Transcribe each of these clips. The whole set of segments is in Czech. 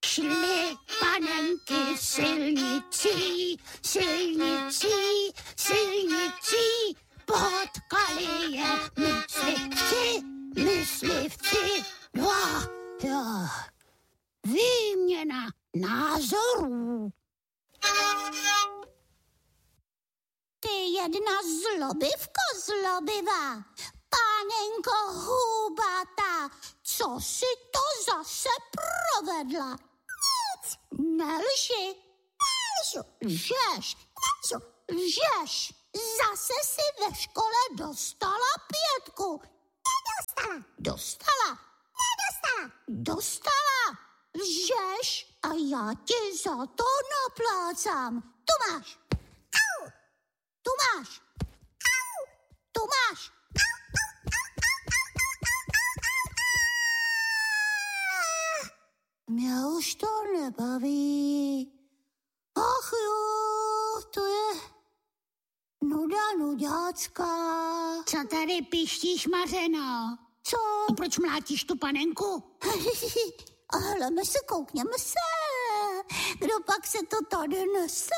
Šli panenky silnicí, silnicí, silnicí, potkali je myslivci, myslivci. Jo. Výměna názorů. Ty jedna zlobivá, pánenko hubatá, co si to zase provedla? Nic. Nelži. Žeš. Zase si ve škole dostala 5. Dostala. Lžeš a já ti za to naplácám. Tu máš. Mě už to nebaví. Ach jo, to je nudácká. Co tady pištíš, Mařeno? Co? Proč mlátíš tu panenku? Ale koukněme se. Kdo pak se to tady nese?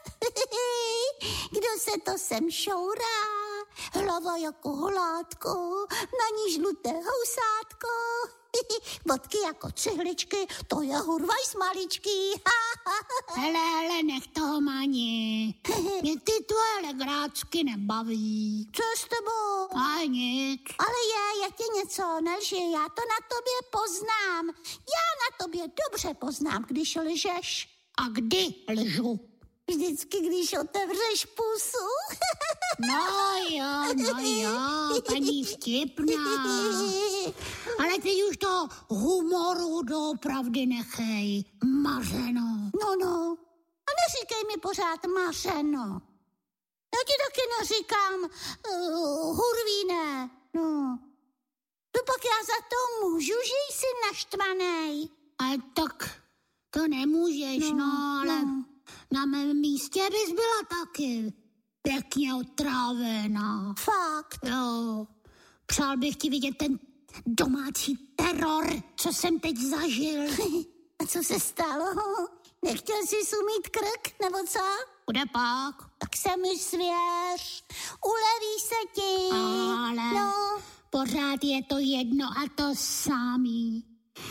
Kdo se to sem šourá? Hlava jako holátko, na ní žluté housátko. Bodky jako cihličky, to je hurvajs maličký. Hele, nech toho Mani. Mě ty tvoje legrácky nebaví. Co s tebou? A nic. Ale já tě něco nelži, já to na tobě poznám. Já na tobě dobře poznám, když lžeš. A kdy lžu? Vždycky, když otevřeš pusu. No jo, paní vtipná. Ale teď už to humoru doopravdy nechej, Mařeno. No. A neříkej mi pořád Mařeno. Já ti taky neříkám hurvíne. No. To pak já za to můžu, že jsi naštvanej. Ale tak to nemůžeš, ale na mém místě bys byla taky pěkně otrávená. Fakt? Jo. Přál bych ti vidět ten domácí teror, co jsem teď zažil. A co se stalo? Nechtěl jsi sumít krk, nebo co? Kde pak? Tak se mi svěř. Uleví se ti. Ale pořád je to jedno a to samý.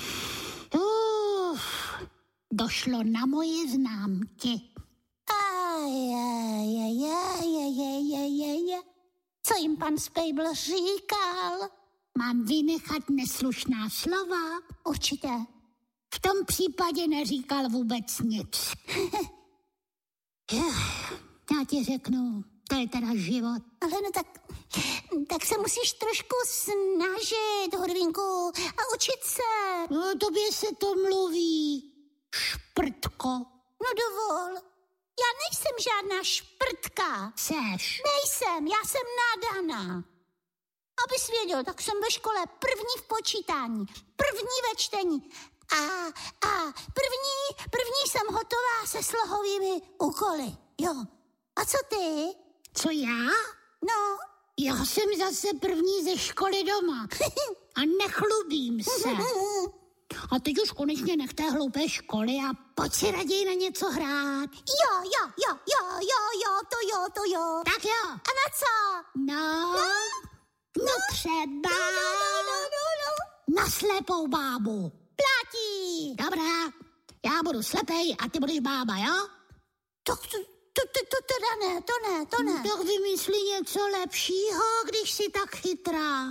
Došlo na moje známky. Co jim pan Spejbl říkal? Mám vynechat neslušná slova? Určitě. V tom případě neříkal vůbec nic. Já ti řeknu, to je teda život. Ale tak se musíš trošku snažit, Hurvínku, a učit se. No, tobě se to mluví, šprtko. No dovol, já nejsem žádná šprtka. Seš. Nejsem, já jsem nádaná. Abys věděl, tak jsem ve škole první v počítání, první ve čtení a první jsem hotová se slohovými úkoly. Jo. A co ty? Co já? No. Já jsem zase první ze školy doma a nechlubím se. A teď už konečně nech té hloupé školy a pojď si raději na něco hrát. Jo, to jo. Tak jo. A na co? No třeba na slepou bábu. Platí. Dobrá, já budu slepej a ty budeš bába, jo? Tak to ne. Tak vymyslí něco lepšího, když jsi tak chytrá.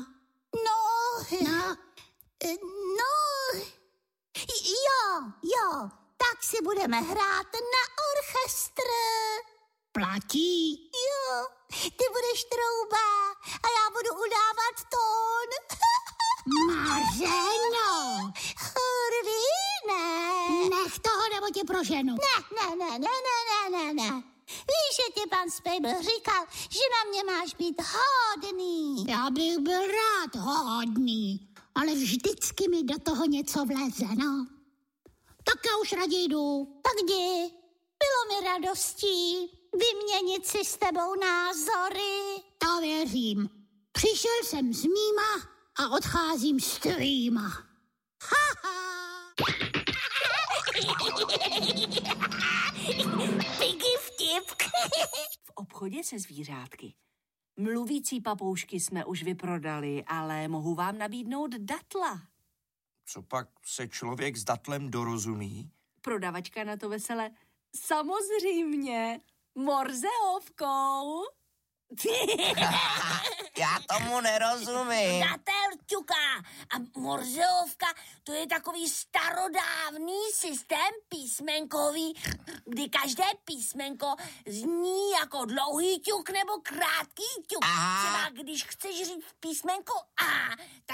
Jo, tak si budeme hrát na orchestr. Platí. Jo, ty budeš trouba a já budu udávat tón. Mařeno. Hurvíne. Nech toho, nebo tě proženu. Ne. Víš, že ti pan Spejbl říkal, že na mě máš být hodný. Já bych byl rád hodný, ale vždycky mi do toho něco vleze, no. Tak já už raději jdu. Tak jdi. Bylo mi radostí vyměnit si s tebou názory. To věřím. Přišel jsem s mýma a odcházím s tvýma. Ha. Piggy vtip. V obchodě se zvířátky. Mluvící papoušky jsme už vyprodali, ale mohu vám nabídnout datla. Co pak se člověk s datlem dorozumí? Prodavačka na to vesele. Samozřejmě, morzeovkou. Já tomu nerozumím. Datel ťuká a morzeovka, to je takový starodávný systém písmenkový, kdy každé písmenko zní jako dlouhý ťuk nebo krátký ťuk. Aha. Třeba když chceš říct písmenko A, tak